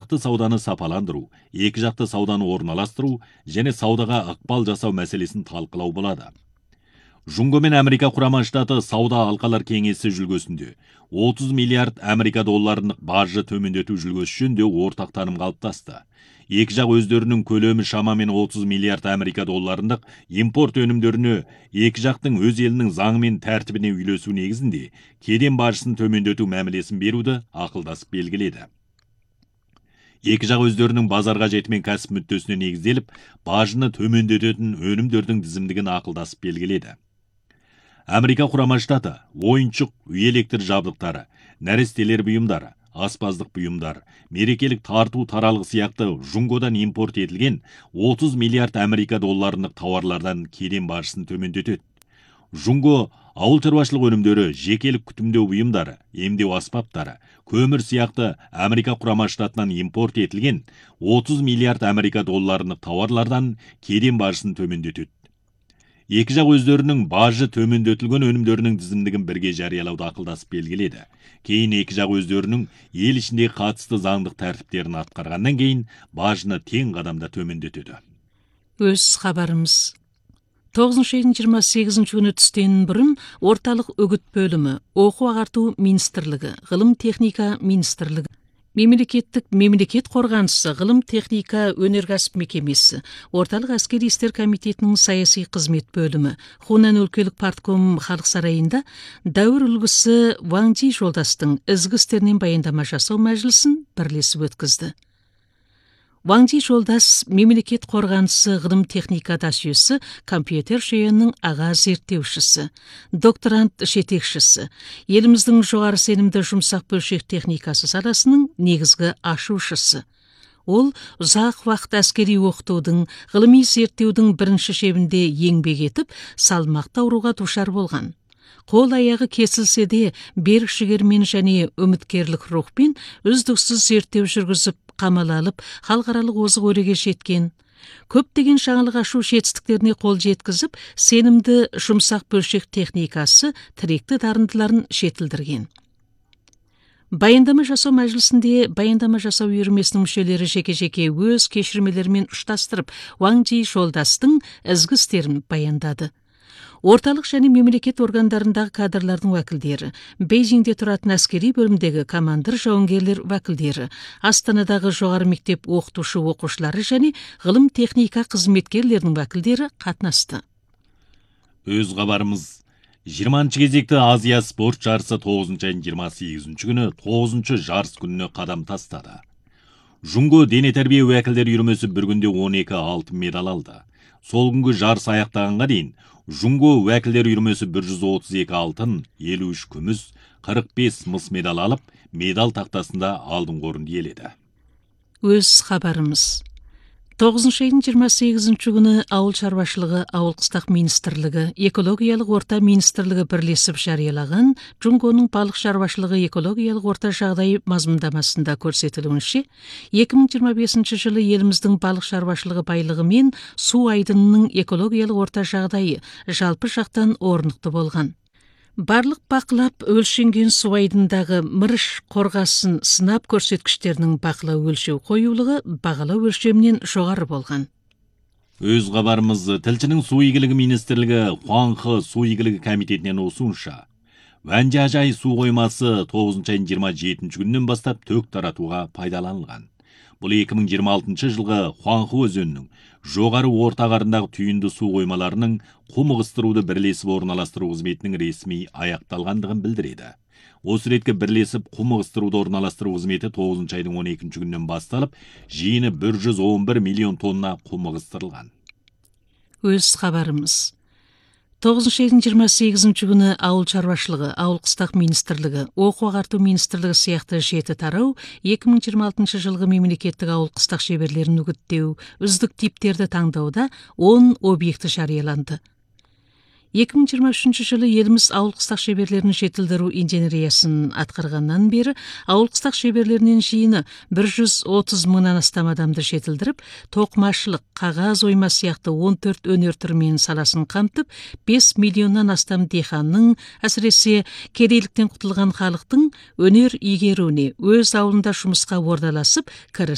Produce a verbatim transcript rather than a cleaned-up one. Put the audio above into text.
жақты сауданы сапаландыру, екі жақты сауданы орналастыру және саудаға ықпал жасау мәселесін талқылау болады. Жунго мен Америка Құрама Штаты сауда алқалар кеңесі жүлгөсінде отыз миллиард Америка долларының бажы төмендету жүлгөсі жөнінде ортақ таным қалыптасты. Екі жақ өздерінің көлемі шамамен отыз миллиард Америка долларындық импорт өнімдеріне екі жақтың өз елінің заңы мен тәртібіне үйлесу негізінде кеден бажысын төмендету мәмілесін беруді ақылдасып белгіледі. Екі жақ өздерінің базарға жетімен кәсіп мүддесіне негізделіп, бажыны төмендететін өнімдердің тізімдігін ақылдасып белгіледі. Америка Құрама Штаты ойыншық, үй электр жабдықтары, нәрестелер бұйымдары, аспаздық бұйымдар, мерекелік тарту таралғы сияқты Жунгодан импорт етілген отыз миллиард Америка долларының тауарлардан кеден бажысын төмендетеді. Жунго ауыл шаруашылық өнімдері, жекелік күтімдеу бұйымдары, емдеу аспаптары, көмір сияқты Америка Құрама Штатынан импорт етілген отыз миллиард Америка долларының тауарлардан кеден бажысын төмендетеді. Екі жақ өздерінің бажы төмендетілген өнімдерінің тізімдігін бірге жариялауды ақылдасып белгіледі. Кейін екі жақ өздерінің ел ішінде қатысты заңдық тәртіптерін атқарғаннан кейін бажыны тең қадамда төмендетеді. Өз хабарымыз. тоғызыншы айдың жиырма сегізінші күні түстен бұрын орталық үгіт бөлімі, оқу ағарту министрлігі, ғылым техника министрлігі, мемлекеттік мемлекет қорғанысы, ғылым техника өнеркәсіп мекемесі, орталық әскери істер комитетінің саяси қызмет бөлімі, Хунан өлкелік партком халық сарайында дәуір үлгісі Ваң Ди жолдастың ізгі істерінен баяндама жасау мәжілісін бірлесіп өткізді. Ваң Ди жолдас мемлекет қорғанысы ғылым техника дасүйесі, компьютер жүйенің аға зерттеушісі, докторант жетекшісі, еліміздің жоғары сенімді жұмсақ бөлшек техникасы саласының негізгі ашушысы. Ол ұзақ уақыт әскери оқытудың, ғылыми зерттеудің бірінші шебінде еңбек етіп, салмақты ауруға душар болған. Қол аяғы кесілсе де берік жігермен және үміткерлік рухпен үздіксіз зерттеу жүргізіп, қамал алып, халықаралық озық өреге жеткен. Көптеген жаңалық ашу жетістіктеріне қол жеткізіп, сенімді жұмсақ бөлшек техникасы тіректі дарындыларын жетілдірген. Баяндама жасау мәжілісінде баяндама жасау үйірмесінің мүшелері жеке-жеке өз кешірмелерімен ұштастырып, Ваң Ди жолдастың ізгі істерін баяндады. Орталық және мемлекет органдарындағы кадрлардың уәкілдері, Бейжіңде тұратын әскери бөлімдегі командир жауынгерлер уәкілдері, Астанадағы жоғары мектеп оқытушы оқушылары және ғылым техника қызметкерлерінің уәкілдері қатынасты. Өз хабарымыз. жиырманыншы кезекті Азия спорт жарысы тоғызыншы айдың жиырма сегізінші күні тоғызыншы жарыс күніне қадам тастады. Жунго дене тәрбие уәкілдері үйірмесі бір күнде он екі алтын медаль алды. Сол күнгі жарыс аяқтағанға дейін Жунго уәкілдер үйірмесі бір жүз отыз екі алтын, елу үш күміс, қырық бес мыс медаль алып, медаль тақтасында алдыңғы орынды иеледі. Өз хабарымыз. тоғызыншы айдың жиырма сегізінші күні ауыл шаруашылығы, ауыл қыстақ министрлігі, экологиялық орта министрлігі бірлесіп жариялаған Жунгоның балық шаруашылығы экологиялық орта жағдайы мазмұндамасында көрсетілуінше, екі мың жиырма бесінші жылы еліміздің балық шаруашылығы байлығы мен су айдынының экологиялық орта жағдайы жалпы жақтан орнықты болған. Барлық бақылап өлшенген су айдындағы мырыш қорғасын сынап көрсеткіштерінің бақылау өлшеу қоюлығы бағалау өлшемінен жоғары болған. Өз хабарымыз. Тілшінің су игілігі министрлігі Хуанхы су игілігі комитетінен осуынша, Ванжажай су қоймасы тоғызыншы айдың жиырма жетінші күнінен бастап төк таратуға пайдаланылған. Бұл екі мың жиырма алтыншы жылғы Хуанхы өзенінің жоғары орта ағарындағы түйінді су қоймаларының құм ығыстыруды бірлесіп орналастыру қызметінің ресми аяқталғандығын білдіреді. Осы ретке бірлесіп құм ығыстыруды орналастыру қызметі тоғызыншы айдың он екінші күнінен басталып, жиыны бір жүз он бір миллион тонна құм ығыстырылған. Өз хабарымыз. тоғызыншы айдың жиырма сегізінші күні ауыл шаруашылығы, ауыл қыстақ министрлігі, оқу ағарту министрлігі сияқты жеті тарау екі мың жиырма алтыншы жылғы мемлекеттік ауыл қыстақ шеберлерін үгіттеу, үздік типтерді таңдауда он объекті жарияланды. екі мың жиырма үшінші жылы еліміз ауыл қыстақ шеберлерін жетілдіру инженериясын атқарғаннан бері ауыл қыстақ шеберлерінен жиыны бір жүз отыз мыңнан астам адамды жетілдіріп, тоқымашылық, қағаз ойма сияқты он төрт өнер түрімен саласын қамтып, бес миллионнан астам диханның, әсіресе кедейліктен құтылған халықтың өнер игеруіне, өз ауылында жұмысқа орналасып, кіріс